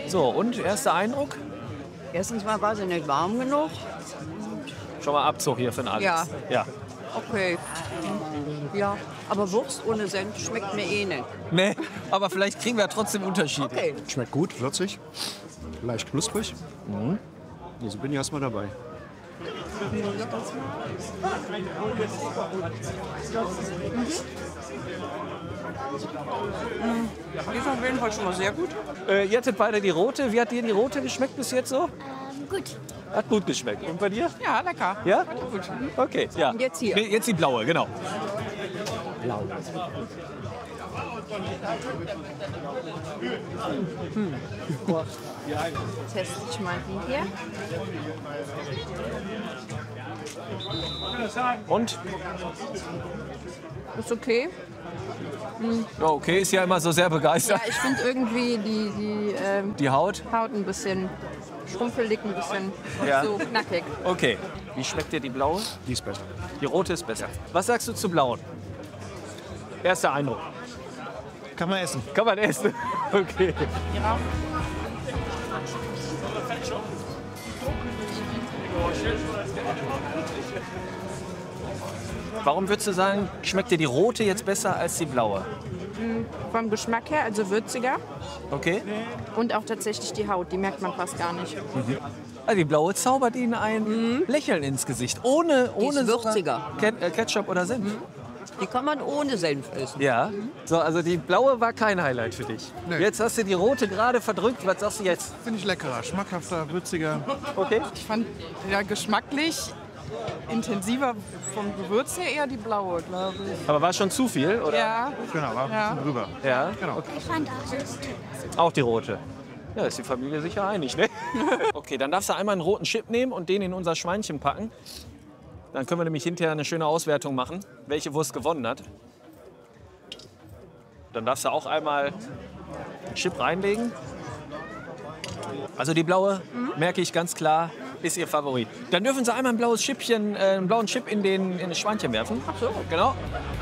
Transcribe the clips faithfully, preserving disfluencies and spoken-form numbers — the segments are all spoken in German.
So, und erster Eindruck? Erstens mal war sie nicht warm genug. Schon mal Abzug hier für den Alex. Ja. Ja. Okay. Ja, aber Wurst ohne Senf schmeckt mir eh nicht. Nee, aber vielleicht kriegen wir trotzdem Unterschiede. Okay. Schmeckt gut, würzig, leicht knusprig. Mhm. Also bin ich erstmal dabei. Die ist auf jeden Fall schon mal sehr gut. Äh, ihr hattet beide die rote. Wie hat dir die rote geschmeckt bis jetzt so? Ähm, gut. Hat gut geschmeckt. Und bei dir? Ja, lecker. Ja? Okay, ja. Und jetzt hier. Nee, jetzt die blaue, genau. Blau. Hm. Teste ich mal die hier. Und? Ist okay. Ja, okay, ist ja immer so sehr begeistert. Ja, ich finde irgendwie die, die, ähm, Die Haut? Haut ein bisschen schrumpelig, ein bisschen Ja. so knackig. Okay. Wie schmeckt dir die blaue? Die ist besser. Die rote ist besser. Was sagst du zu blauen? Erster Eindruck. Kann man essen. Kann man essen? Okay. Ja. Warum würdest du sagen, schmeckt dir die rote jetzt besser als die blaue? Vom Geschmack her, also würziger. Okay. Und auch tatsächlich die Haut, die merkt man fast gar nicht. Also die blaue zaubert Ihnen ein Lächeln ins Gesicht. Ohne, ohne ist würziger. Ket- äh, Ketchup oder Senf. Die kann man ohne Senf essen. Ja. So, also die blaue war kein Highlight für dich. Nee. Jetzt hast du die rote gerade verdrückt. Was sagst du jetzt? Finde ich leckerer, schmackhafter, würziger. Okay. Ich fand ja geschmacklich intensiver vom Gewürz her eher die blaue, glaube ich. Aber war schon zu viel, oder? Ja, Genau, war ein Ja. bisschen drüber. Ja. Genau. Ich fand auch das. Auch die rote. Ja, ist die Familie sicher einig, ne? Okay, dann darfst du einmal einen roten Chip nehmen und den in unser Schweinchen packen. Dann können wir nämlich hinterher eine schöne Auswertung machen, welche Wurst gewonnen hat. Dann darfst du auch einmal einen Chip reinlegen. Also die blaue, merke ich ganz klar, ist ihr Favorit. Dann dürfen Sie einmal ein blaues Chipchen, äh, einen blauen Chip in, den, in das Schweinchen werfen. Ach so. Genau.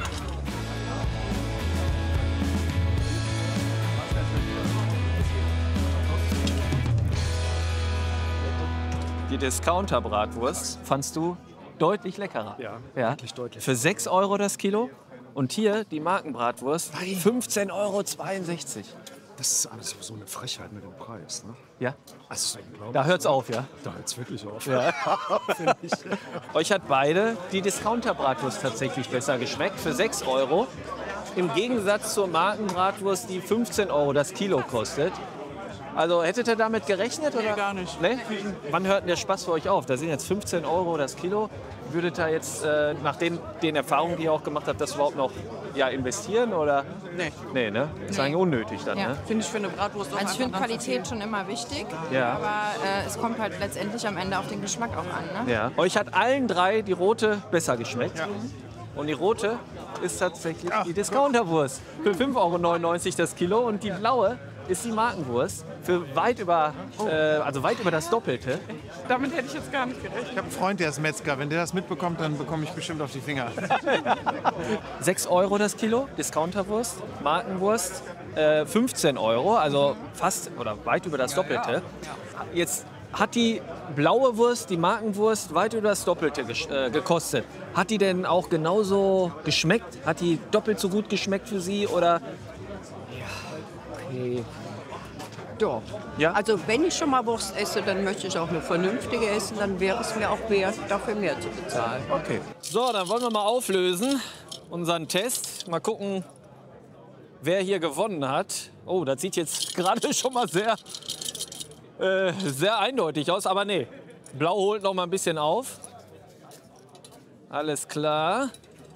Die Discounter-Bratwurst fandst du deutlich leckerer. Ja, Ja. wirklich deutlich. Für sechs Euro das Kilo. Und hier die Markenbratwurst, fünfzehn Euro zweiundsechzig. Das ist alles so eine Frechheit mit dem Preis. Ne? Ja, Das ist unglaublich. da hört's auf, ja. Da hört es wirklich auf. Ja. Finde ich. Euch hat beide die Discounter-Bratwurst tatsächlich besser geschmeckt, für sechs Euro. Im Gegensatz zur Markenbratwurst, die fünfzehn Euro das Kilo kostet. Also hättet ihr damit gerechnet? Oder? Nee, gar nicht. Nee? Wann hört denn der Spaß für euch auf? Da sind jetzt fünfzehn Euro das Kilo. Würdet ihr jetzt äh, nach den, den Erfahrungen, die ihr auch gemacht habt, das überhaupt noch ja, investieren? Oder? Nee. Nee, ne? Ist Nee. eigentlich unnötig dann, Ja, ne? finde ich für eine Bratwurst auch Also ich finde einfach Qualität schon immer wichtig, Ja. aber äh, es kommt halt letztendlich am Ende auf den Geschmack auch an. Ne? Ja. Euch hat allen drei die rote besser geschmeckt. Und die rote ist tatsächlich die Discounterwurst. Für fünf Euro neunundneunzig das Kilo. Und die blaue ist die Markenwurst. Für weit über, äh, also weit über das Doppelte. Damit hätte ich jetzt gar nicht gerechnet. Ich habe einen Freund, der ist Metzger. Wenn der das mitbekommt, dann bekomme ich bestimmt auf die Finger. sechs Euro das Kilo, Discounterwurst. Markenwurst äh, fünfzehn Euro, also fast oder weit über das Doppelte. Jetzt hat die blaue Wurst, die Markenwurst, weit über das Doppelte gesch- äh, gekostet. Hat die denn auch genauso geschmeckt? Hat die doppelt so gut geschmeckt für Sie? Oder? Okay. Doch. Ja? Also wenn ich schon mal Wurst esse, dann möchte ich auch eine vernünftige essen. Dann wäre es mir auch wert, dafür mehr zu bezahlen. Okay. So, dann wollen wir mal auflösen, unseren Test. Mal gucken, wer hier gewonnen hat. Oh, das sieht jetzt gerade schon mal sehr, äh, sehr eindeutig aus. Aber nee, Blau holt noch mal ein bisschen auf. Alles klar.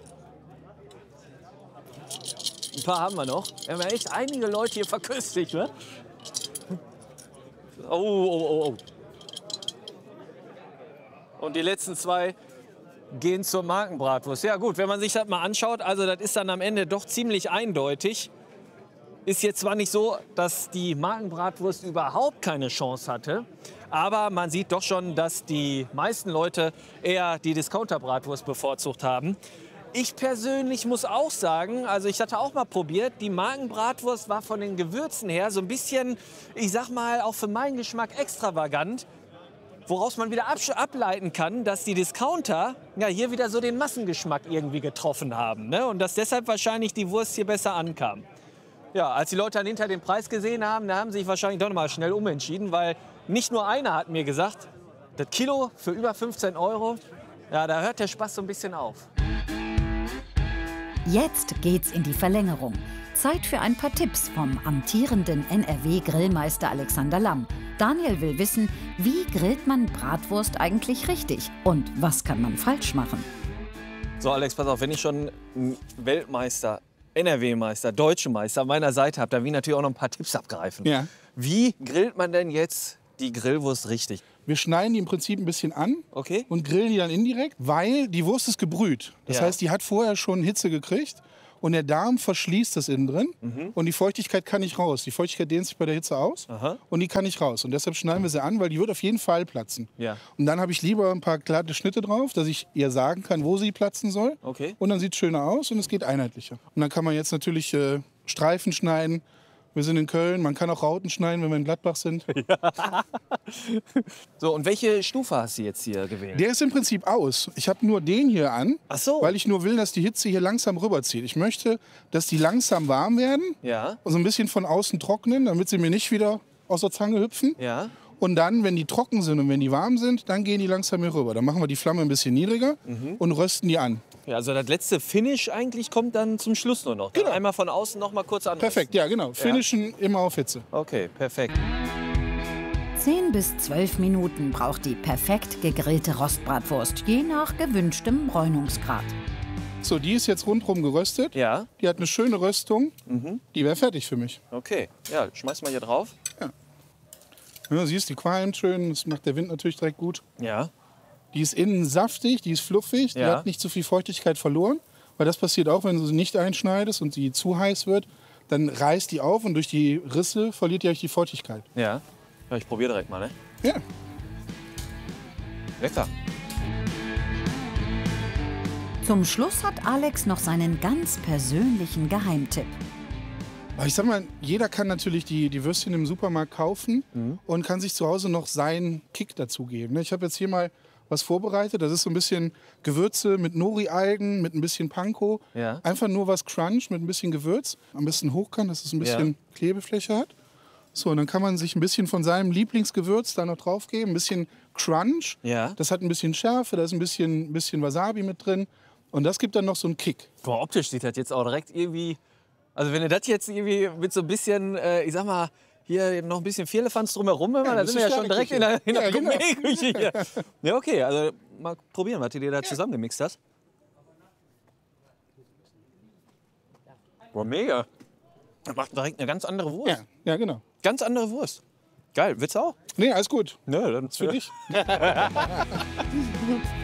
Ein paar haben wir noch. Wir haben ja echt einige Leute hier verköstigt, ne? Oh, oh, oh, oh. Und die letzten zwei gehen zur Markenbratwurst. Ja gut, wenn man sich das mal anschaut, also das ist dann am Ende doch ziemlich eindeutig. Ist jetzt zwar nicht so, dass die Markenbratwurst überhaupt keine Chance hatte, aber man sieht doch schon, dass die meisten Leute eher die Discounter-Bratwurst bevorzugt haben. Ich persönlich muss auch sagen, also ich hatte auch mal probiert, die Magenbratwurst war von den Gewürzen her so ein bisschen, ich sag mal, auch für meinen Geschmack extravagant. Woraus man wieder ableiten kann, dass die Discounter ja hier wieder so den Massengeschmack irgendwie getroffen haben. Ne? Und dass deshalb wahrscheinlich die Wurst hier besser ankam. Ja, als die Leute dann hinter den Preis gesehen haben, da haben sie sich wahrscheinlich doch noch mal schnell umentschieden, weil nicht nur einer hat mir gesagt, das Kilo für über fünfzehn Euro, ja, da hört der Spaß so ein bisschen auf. Jetzt geht's in die Verlängerung. Zeit für ein paar Tipps vom amtierenden N R W-Grillmeister Alexander Lamm. Daniel will wissen, wie grillt man Bratwurst eigentlich richtig und was kann man falsch machen? So Alex, pass auf, wenn ich schon einen Weltmeister, N R W-Meister, Deutschen Meister an meiner Seite habe, dann will ich natürlich auch noch ein paar Tipps abgreifen. Ja. Wie grillt man denn jetzt die Grillwurst richtig? Wir schneiden die im Prinzip ein bisschen an Okay. und grillen die dann indirekt, weil die Wurst ist gebrüht. Das Ja. heißt, die hat vorher schon Hitze gekriegt und der Darm verschließt das innen drin Mhm. und die Feuchtigkeit kann nicht raus. Die Feuchtigkeit dehnt sich bei der Hitze aus Aha. und die kann nicht raus. Und deshalb schneiden wir sie an, weil die wird auf jeden Fall platzen. Ja. Und dann habe ich lieber ein paar glatte Schnitte drauf, dass ich ihr sagen kann, wo sie platzen soll. Okay. Und dann sieht es schöner aus und es geht einheitlicher. Und dann kann man jetzt natürlich äh, Streifen schneiden. Wir sind in Köln, man kann auch Rauten schneiden, wenn wir in Gladbach sind. So, und welche Stufe hast du jetzt hier gewählt? Der ist im Prinzip aus. Ich habe nur den hier an, Ach so. weil ich nur will, dass die Hitze hier langsam rüberzieht. Ich möchte, dass die langsam warm werden Ja, und so ein bisschen von außen trocknen, damit sie mir nicht wieder aus der Zange hüpfen. ja. Und dann, wenn die trocken sind und wenn die warm sind, dann gehen die langsam hier rüber. Dann machen wir die Flamme ein bisschen niedriger und rösten die an. Ja, also das letzte Finish eigentlich kommt dann zum Schluss nur noch. Dann Genau. einmal von außen noch mal kurz an. Perfekt, ja genau. Finishen immer auf Hitze. Okay, perfekt. zehn bis zwölf Minuten braucht die perfekt gegrillte Rostbratwurst, je nach gewünschtem Bräunungsgrad. So, die ist jetzt rundherum geröstet. Ja, Die hat eine schöne Röstung. Die wäre fertig für mich. okay. Ja, schmeiß mal hier drauf. Ja, siehst, die qualmt schön. Das macht der Wind natürlich direkt gut. Ja. Die ist innen saftig, die ist fluffig, die Ja. hat nicht zu viel Feuchtigkeit verloren. Weil das passiert auch, wenn du sie nicht einschneidest und die zu heiß wird. Dann reißt die auf und durch die Risse verliert die euch die Feuchtigkeit. Ja. Ja, ich probiere direkt mal, ne? Ja, Lecker. Zum Schluss hat Alex noch seinen ganz persönlichen Geheimtipp. aber ich sag mal, jeder kann natürlich die, die Würstchen im Supermarkt kaufen und kann sich zu Hause noch seinen Kick dazu geben. Ich habe jetzt hier mal was vorbereitet. Das ist so ein bisschen Gewürze mit Nori-Algen, mit ein bisschen Panko. Ja. Einfach nur was Crunch mit ein bisschen Gewürz. Am besten hochkant, dass es ein bisschen Ja. Klebefläche hat. So, und dann kann man sich ein bisschen von seinem Lieblingsgewürz da noch drauf geben. Ein bisschen Crunch. Ja. Das hat ein bisschen Schärfe, da ist ein bisschen, ein bisschen Wasabi mit drin. Und das gibt dann noch so einen Kick. Boah, optisch sieht das jetzt auch direkt irgendwie. Also, wenn du das jetzt irgendwie mit so ein bisschen, äh, ich sag mal, hier noch ein bisschen Vierlefanz drumherum, ja, ein dann sind wir ja schon bisschen direkt in der, in der Ja, genau. Gourmetküche hier. Ja, okay, also mal probieren, was du dir da zusammengemixt hast. Boah, mega. Das macht direkt eine ganz andere Wurst. Ja, ja genau. Ganz andere Wurst. Geil, willst du auch? Nee, alles gut. Nö, dann Für dich.